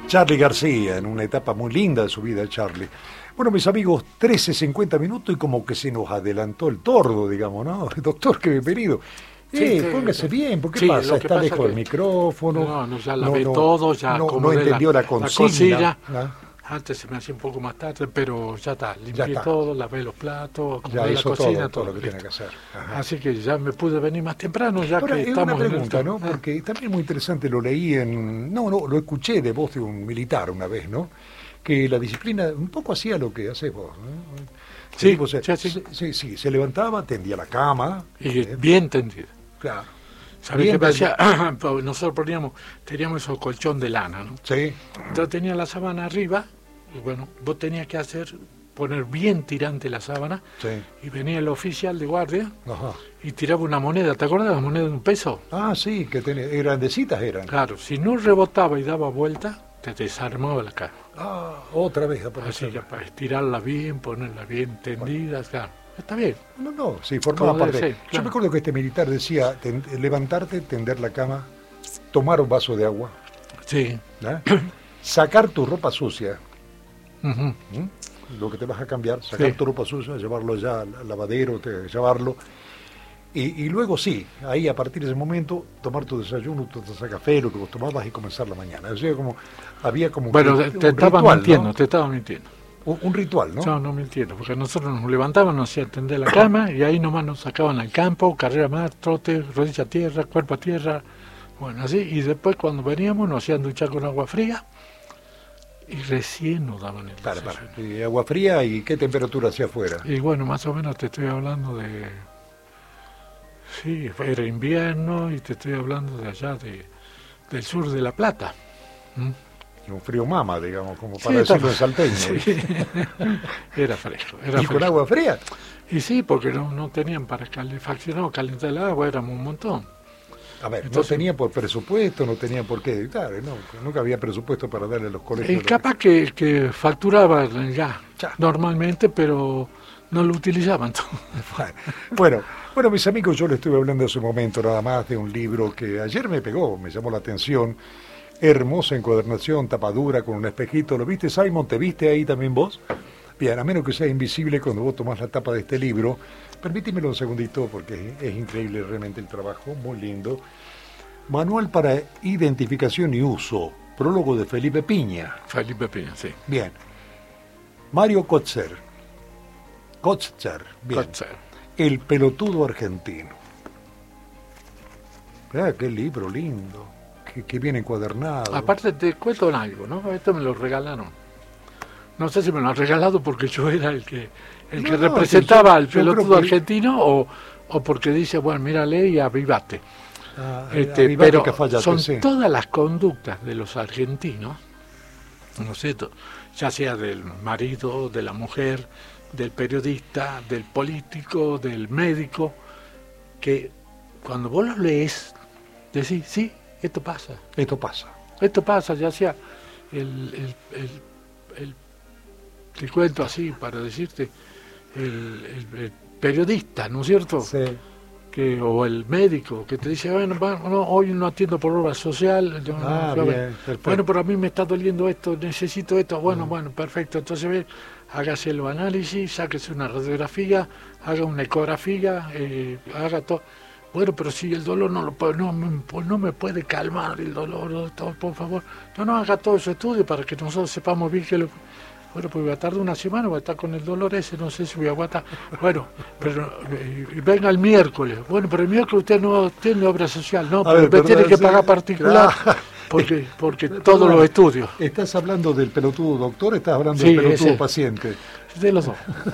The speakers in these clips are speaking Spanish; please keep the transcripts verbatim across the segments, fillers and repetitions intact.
Charly García, en una etapa muy linda de su vida, Charly. Bueno, mis amigos, trece cincuenta minutos y como que se nos adelantó el tordo, digamos, ¿no? Doctor, que bienvenido. Sí, Eh, que, póngase bien, ¿por qué sí, pasa? Está pasa lejos que, del micrófono. No, no, ya la no, ve no, todo, ya no, como no entendió la, la consigna. La ¿no? Antes se me hacía un poco más tarde, pero ya está, limpié ya está. todo, lavé los platos, ya la hizo cocina, todo, todo lo que listo. tiene que hacer. Ajá. Así que ya me pude venir más temprano, ya Ahora, que es estamos una pregunta, en el... ¿no? Porque también muy interesante, lo leí en... No, no, lo escuché de voz de un militar una vez, ¿no? Que la disciplina un poco hacía lo que haces vos, ¿no? Sí, tipo, se, sí, sí. Se, sí, sí, se levantaba, tendía la cama. Y ¿eh? bien tendido. Claro. ¿Sabés qué pasaba? Nosotros poníamos, teníamos esos colchón de lana, ¿no? Sí. Entonces tenía la sábana arriba, y bueno, vos tenías que hacer, poner bien tirante la sábana, Sí. y venía el oficial de guardia, Ajá. y tiraba una moneda, ¿te acuerdas de la moneda de un peso? Ah, sí, que tenía, grandecitas eran. Claro, si no rebotaba y daba vuelta, te desarmaba la cara. Ah, otra vez Así apareció. que para estirarla bien, ponerla bien tendida, claro, está bien. No, no, sí, formaba Como debe parte. ser, Yo claro. me acuerdo que este militar decía ten- levantarte, tender la cama, tomar un vaso de agua, Sí. ¿eh? sacar tu ropa sucia, Ujú. ¿m? lo que te vas a cambiar, sacar Sí. tu ropa sucia, llevarlo ya al lavadero, te- llevarlo. Y, y luego sí, ahí a partir de ese momento, tomar tu desayuno, tu taza de café, lo que vos tomabas y comenzar la mañana. O sea, como, había como Bueno, que te, te un estaba ritual, mintiendo, ¿no? te estaba mintiendo. Un, un ritual, ¿no? No, no mintiendo, porque nosotros nos levantábamos, nos hacían tender la cama y ahí nomás nos sacaban al campo, carrera más, trote, rodilla a tierra, cuerpo a tierra, bueno, así, y después cuando veníamos nos hacían duchar con agua fría y recién nos daban el Para, desayuno. para. Y agua fría y qué temperatura hacia afuera. Y bueno, más o menos te estoy hablando de... Sí, era invierno y te estoy hablando de allá, de, del sur de La Plata. ¿Mm? Y un frío mama, digamos, como Sí, para decirlo en estaba- salteño. Sí. Era fresco, era ¿Y con fresco. agua fría? Y sí, porque no, no tenían para calefaccionar o calentar el agua, éramos un montón. A ver, Entonces- no tenía por presupuesto, no tenía por qué editar, ¿no? Nunca había presupuesto para darle a los colegios. Y lo que- capaz que, que facturaban ya, Ya. normalmente, pero no lo utilizaban todo. Bueno, bueno, mis amigos, yo les estuve hablando hace un momento nada más de un libro que ayer me pegó, me llamó la atención. Hermosa encuadernación, tapadura con un espejito. ¿Lo viste, Simon? ¿Te viste ahí también vos? Bien, a menos que sea invisible cuando vos tomás la tapa de este libro. Permítimelo un segundito porque es, es increíble realmente el trabajo, muy lindo. Manual para identificación y uso. Prólogo de Felipe Piña. Felipe Piña, sí. Bien. Mario Kotzer. Kotzer, bien. Kotzer. El pelotudo argentino. Ah, qué libro lindo. Qué, qué bien encuadernado. Aparte te cuento algo, ¿no? Esto me lo regalaron. No sé si me lo han regalado porque yo era el que el No, que no, representaba yo- al yo creo pelotudo que- argentino o, o porque dice, bueno, mírale y avivate. Ah, Este, avivate pero que fallate, son sí. todas las conductas de los argentinos, ¿no es cierto? Ya sea del marido, de la mujer, del periodista, del político, del médico, que cuando vos los lees, decís, sí, esto pasa, Esto pasa. esto pasa, ya sea el, el, el, el- te cuento así para decirte, el, el- el periodista, ¿no es cierto? Sí. Que, o el médico que te dice, bueno, bueno, hoy no atiendo por obra social, yo no- Ah, yo- bien, perfecto. bueno, pero a mí me está doliendo esto, necesito esto, bueno, bueno, perfecto, entonces ve, hágase el análisis, sáquese una radiografía, haga una ecografía, eh, haga todo. Bueno, pero si el dolor no lo puede, no, me- pues no me puede calmar el dolor, doctor, por favor, no nos haga todo ese estudio para que nosotros sepamos bien que lo... Bueno, pues voy a tardar una semana, voy a estar con el dolor ese, no sé si voy a aguantar. Bueno, pero eh, venga el miércoles. Bueno, pero el miércoles usted no tiene obra social, no, A pero ver, me perdón, tiene que sí, pagar particular, claro. porque porque todos Perdón, los estudios, ¿Estás hablando del pelotudo doctor o estás hablando Sí, del pelotudo ese. paciente? de los dos.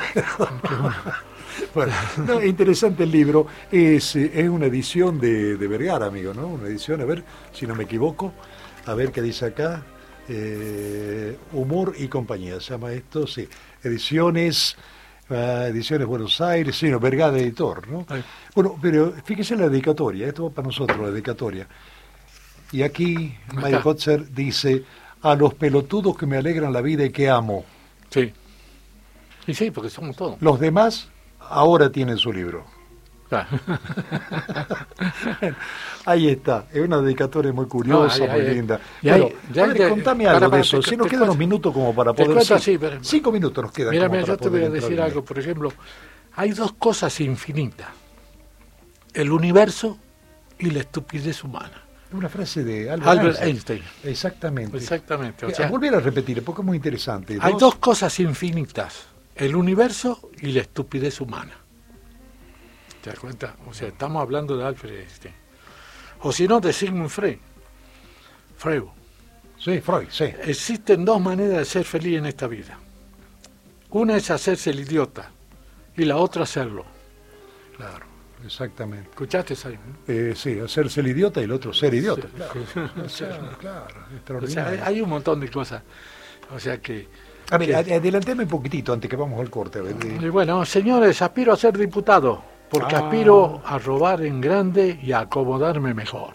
Bueno, no, interesante el libro. Es, eh, es una edición de, de Vergara, amigo, ¿no? Una edición, a ver si no me equivoco. A ver qué dice acá. Eh, Humor y compañía, se llama esto, sí. Ediciones, ah, Ediciones Buenos Aires, sí, no, Vergara Editor, ¿no? Ay. Bueno, pero fíjese la dedicatoria, esto va para nosotros, la dedicatoria. Y aquí Mario Acá. Kotzer dice, a los pelotudos que me alegran la vida y que amo. Sí. Y sí, porque somos todos. Los demás ahora tienen su libro. Ahí está, es una dedicatoria muy curiosa, No, ahí, muy ahí, linda. y ahí- Bueno, ya- a ver, ya- contame para, algo para, de eso. te- Si nos te quedan cuento- unos minutos como para te poder... cuento cin- así, pero- Cinco minutos nos quedan. Mira, como mira, para yo te voy poder a entrar decir en algo, esto. por ejemplo, hay dos cosas infinitas, el universo y la estupidez humana. Una frase de Albert, Albert Einstein. Einstein. Exactamente. Exactamente. O Eh, sea, volver a repetir, porque es muy interesante. hay dos cosas infinitas, el universo y la estupidez humana. ¿Te das cuenta? O sea, estamos hablando de Albert Einstein. O si no, de Sigmund Freud. Freud. Sí, Freud, sí. Existen dos maneras de ser feliz en esta vida. Una es hacerse el idiota y la otra hacerlo. Claro, exactamente. ¿Escuchaste, Simon? Eh, sí, hacerse el idiota y el otro ser idiota. Sí. Claro, claro, claro, O sea, extraordinario. hay, hay un montón de cosas. O sea que... A ver, que- ad- adelanteme un poquitito antes que vamos al corte. A ver, de- Y bueno, señores, aspiro a ser diputado, porque Ah. aspiro a robar en grande y a acomodarme mejor.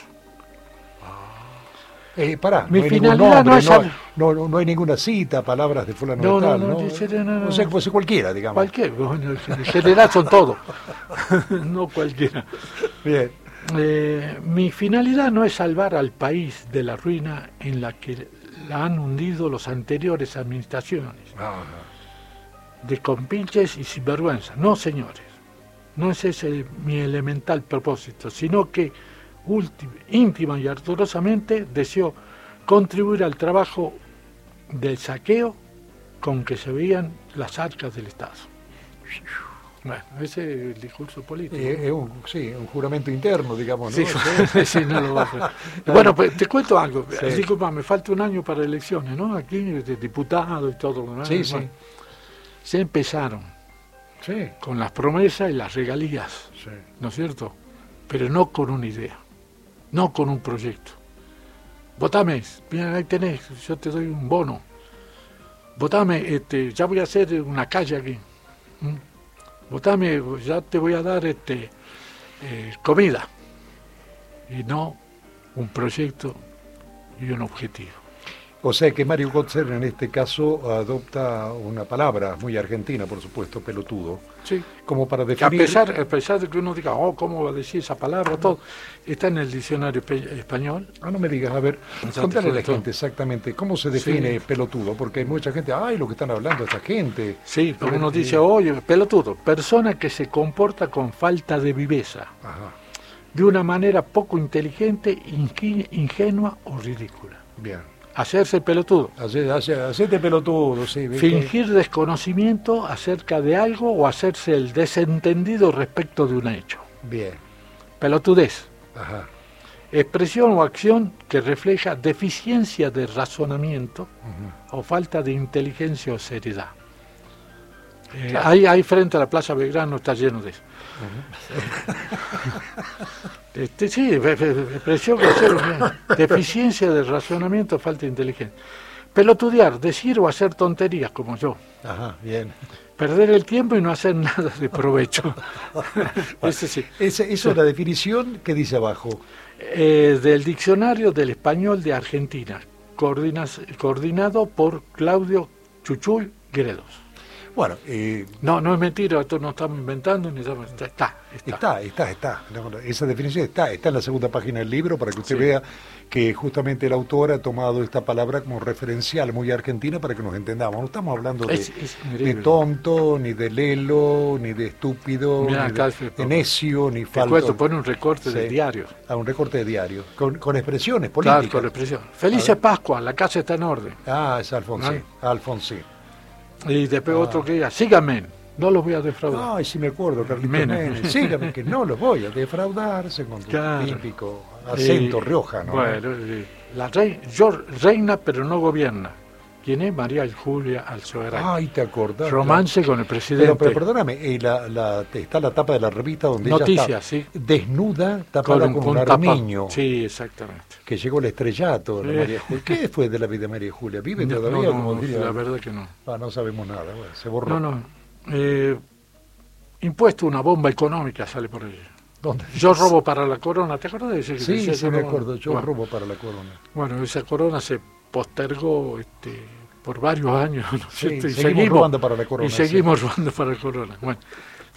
Eh, pará, Mi no hay ningún finalidad nombre, no es no, al- no, no, no hay ninguna cita, palabras de fulano No, de no, tal, no, ¿no? dice, no, no, no. O sea, que puede ser cualquiera, digamos. Cualquier, bueno, en general son todos, no cualquiera. Bien. Eh, mi finalidad no es salvar al país de la ruina en la que la han hundido los anteriores administraciones, Ajá. de compinches y sinvergüenza. No, señores, no es ese mi elemental propósito, sino que última, íntima y ardorosamente deseo contribuir al trabajo del saqueo con que se veían las arcas del Estado. Bueno, ese es el discurso político. Eh, es un, sí, un juramento interno, digamos, ¿no? Sí, Sí. sí, no lo va a hacer. Bueno, pues te cuento algo. Sí. Disculpa, me falta un año para elecciones, ¿no? Aquí, de diputado y todo lo demás. Sí, sí. Bueno, se empezaron Sí, con las promesas y las regalías, sí. ¿no es cierto? Pero no con una idea, no con un proyecto. Votame, mira, ahí tenés, yo te doy un bono. Votame, este, ya voy a hacer una calle aquí. ¿Mm? Votame, ya te voy a dar este eh, comida. Y no un proyecto y un objetivo. O sea que Mario Götzer en este caso adopta una palabra muy argentina, por supuesto, pelotudo, Sí. como para Que a definir... pesar, a pesar de que uno diga, oh, ¿cómo va a decir esa palabra? Todo está en el diccionario pe- español. Ah, no me digas, a ver, Ya te contale a la cuento. gente exactamente cómo se define Sí. pelotudo, porque hay mucha gente, ay, lo que están hablando esta gente. Sí, pero uno Eh, dice, oye, pelotudo, persona que se comporta con falta de viveza, Ajá, de una manera poco inteligente, ingi- ingenua o ridícula. bien. Hacerse pelotudo. Hace- hace- Hacete pelotudo, sí. ¿viste? Fingir desconocimiento acerca de algo o hacerse el desentendido respecto de un hecho. Bien, Pelotudez. ajá, Expresión o acción que refleja deficiencia de razonamiento ujú. o falta de inteligencia o seriedad. Eh, Claro. ahí, ahí frente a la Plaza Belgrano está lleno de eso. Este, sí, fe- fe- expresión que hacer, eh, deficiencia de razonamiento, falta de inteligencia. Pelotudear, decir o hacer tonterías como yo. Ajá, bien. Perder el tiempo y no hacer nada de provecho. Ese sí. Esa, esa es la definición que dice abajo. Eh, del diccionario del español de Argentina, coordinas- coordinado por Claudio Chuchuy Gredos. Bueno, eh, No, no es mentira, esto no estamos inventando, ni estamos, está, está. está, está, está. No, no, esa definición está, está en la segunda página del libro para que usted Sí. vea que justamente el autor ha tomado esta palabra como referencial muy argentina para que nos entendamos. No estamos hablando de, Es- es de increíble. tonto, ni de lelo, ni de estúpido, Mirá, ni acá de, se- de necio, ni Te falto. cuento, pone un recorte Sí. del diario. A un recorte de diario, con, con expresiones políticas. Claro, con la expresión. Felices Pascua, la casa está en orden. Ah, es Alfonsín. Alfonsín. Y después Ah. otro que diga, síganme, no los voy a defraudar. Ay, sí me acuerdo, Carlitos Menem. Menem. Sígame, que no los voy a defraudar, con tu Claro. típico acento Eh, riojano. ¿no? Bueno, eh, la rey, yo reina pero no gobierna. ¿Quién es? María Julia Alzogaray. Ay, te acordás. Romance con el presidente. Pero, pero perdóname, eh, la, la- está la tapa de la revista donde ella Noticias, está sí. desnuda, tapada con, un punta pa- armiño, Sí, exactamente. que llegó el estrellato de Sí. María Julia. ¿Qué fue de la vida de María Julia? ¿Vive No, todavía? no, como diría? la verdad que no. Ah, no sabemos nada, bueno, se borró. No, no. Eh, impuesto una bomba económica sale por ahí. ¿Dónde? Yo robo para la corona, ¿te acuerdas de ese que Sí, decía sí yo me robo? acuerdo, yo Bueno, robo para la corona. Bueno, esa corona se postergó este, por varios años, ¿no es Sí, cierto? Y seguimos robando para la corona, Y sí. seguimos robando para la corona. Bueno,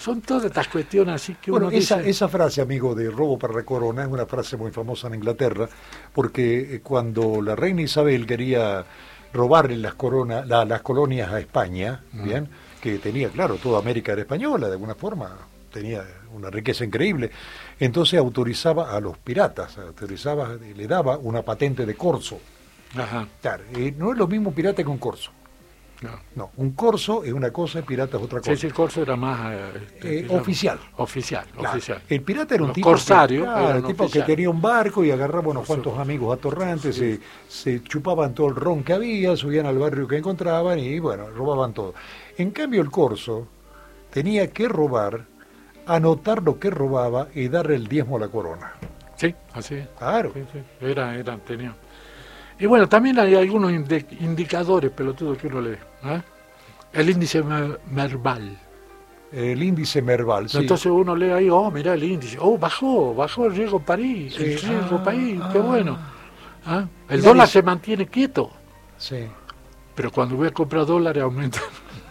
son todas estas cuestiones así que bueno, uno esa, dice... esa frase, amigo, de robo para la corona es una frase muy famosa en Inglaterra, porque cuando la reina Isabel quería robarle las coronas, la, las colonias a España, uh-huh. bien, que tenía, claro, toda América era española, de alguna forma tenía una riqueza increíble, entonces autorizaba a los piratas, autorizaba, le daba una patente de corso. Ajá. Claro, y no es lo mismo pirata que un corso. No. no, un corso es una cosa y pirata es otra cosa. Sí, sí, el corso era más... Eh, eh, oficial. Oficial, claro. oficial. El pirata era un Los tipo, corsario, que, claro, el tipo que tenía un barco y agarraba unos cuantos amigos atorrantes, sí. se, se chupaban todo el ron que había, subían al barrio que encontraban y, bueno, robaban todo. En cambio, el corso tenía que robar, anotar lo que robaba y darle el diezmo a la corona. Sí, así es. Claro. Sí, sí. Era, era, tenía... Y bueno, también hay algunos indi- indicadores pelotudos que uno lee. ¿eh? El índice mer- Merval. El índice Merval, sí. Entonces uno lee ahí, oh, mirá el índice. Oh, bajó, bajó el riesgo París, sí. el riesgo ah, país, ah, qué bueno. ¿Ah? El mirá, dólar dice... se mantiene quieto. Sí. Pero cuando voy a comprar dólares aumenta.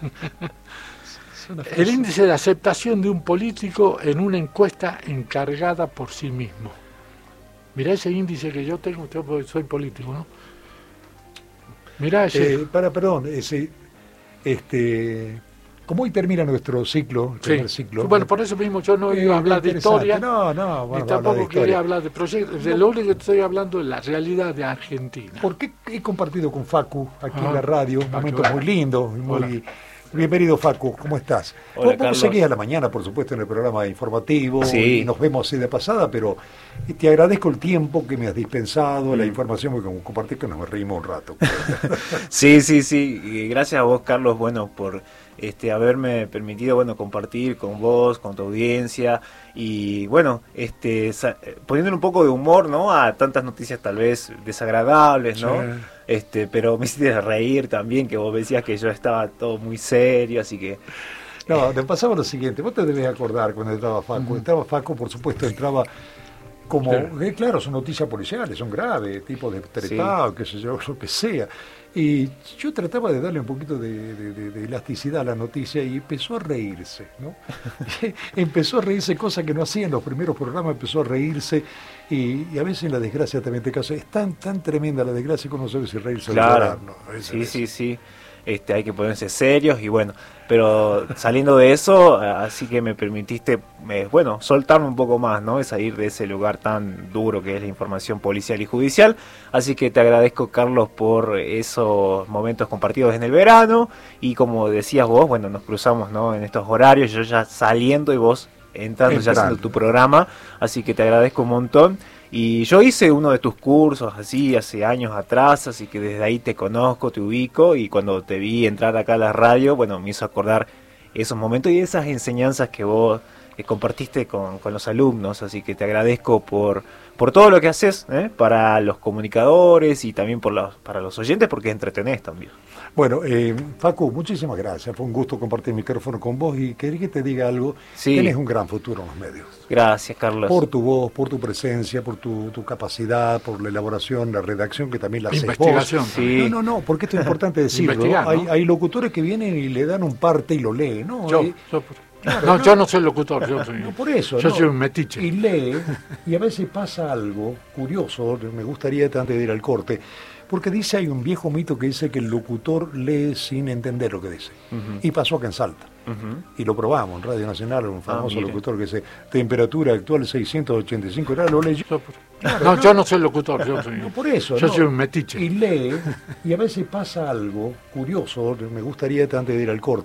El índice de aceptación de un político en una encuesta encargada por sí mismo. Mirá ese índice que yo tengo, yo soy político, ¿no? Mirá ese... Eh, para, perdón, ese, este, como hoy termina nuestro ciclo, el primer sí. ciclo... Bueno, por eso mismo yo no iba a hablar de historia, no, no, bueno, ni tampoco quería hablar de proyectos, de lo único que estoy hablando es la realidad de Argentina. Porque he compartido con Facu, aquí Ajá. en la radio, Ah, momentos claro. muy lindos, muy... Bienvenido, Facu, ¿cómo estás? Hola, Vos seguís Carlos. a la mañana, por supuesto, en el programa informativo, Sí. y nos vemos así de pasada, pero te agradezco el tiempo que me has dispensado, Mm. la información que compartís, que nos reímos un rato. Sí, sí, sí. Y gracias a vos, Carlos, bueno, por este haberme permitido, bueno, compartir con vos, con tu audiencia y, bueno, este sa- poniéndole un poco de humor, ¿no? A tantas noticias tal vez desagradables, ¿no? Sí. Este, pero me hiciste reír también, que vos decías que yo estaba todo muy serio, así que... No, te pasaba lo siguiente, vos te debes acordar cuando entraba Facu. Uh-huh. Entraba Facu, por supuesto, entraba como, sí. eh, claro, son noticias policiales, son graves, tipos de trepado, sí. qué sé yo, lo que sea. Y yo trataba de darle un poquito de, de, de, de elasticidad a la noticia y empezó a reírse, ¿no? Empezó a reírse, cosa que no hacía en los primeros programas, empezó a reírse y, y a veces la desgracia también te causa. Es tan, tan tremenda la desgracia que uno sabe si reírse claro. o llorar, ¿no? Sí, sí, sí. Este, hay que ponerse serios y bueno, pero saliendo de eso, así que me permitiste, eh, bueno, soltarme un poco más, ¿no? Es salir de ese lugar tan duro que es la información policial y judicial, así que te agradezco, Carlos, por esos momentos compartidos en el verano y como decías vos, bueno, nos cruzamos, ¿no? En estos horarios, yo ya saliendo y vos entrando, entrando. ya haciendo tu programa, así que te agradezco un montón. Y yo hice uno de tus cursos así hace años atrás, así que desde ahí te conozco, te ubico y cuando te vi entrar acá a la radio, bueno, me hizo acordar esos momentos y esas enseñanzas que vos eh, compartiste con, con los alumnos, así que te agradezco por, por todo lo que haces ¿eh? para los comunicadores y también por los, para los oyentes porque entretenés también. Bueno, eh, Facu, muchísimas gracias. Fue un gusto compartir el micrófono con vos y quería que te diga algo. Sí. Tienes un gran futuro en los medios. Gracias, Carlos. Por tu voz, por tu presencia, por tu, tu capacidad, por la elaboración, la redacción, que también la haces vos. Investigación. Sí. No, no, no, porque esto es importante decirlo. Investigar, ¿no? hay, hay locutores que vienen y le dan un parte y lo leen, ¿no? Yo, y, yo, claro, no, no, yo no soy locutor. Yo soy, no, por eso. Yo no. soy un metiche. Y lee, y a veces pasa algo curioso, me gustaría antes de ir al corte, porque dice, hay un viejo mito que dice que el locutor lee sin entender lo que dice. Uh-huh. Y pasó acá en Salta. Uh-huh. Y lo probamos en Radio Nacional, un famoso ah, locutor que dice, temperatura actual seiscientos ochenta y cinco grados, lo leyó. Yo, claro, no, no, yo no soy locutor, yo soy, no, por eso, yo no. soy un metiche. Y lee, y a veces pasa algo curioso, me gustaría antes de ir al corte,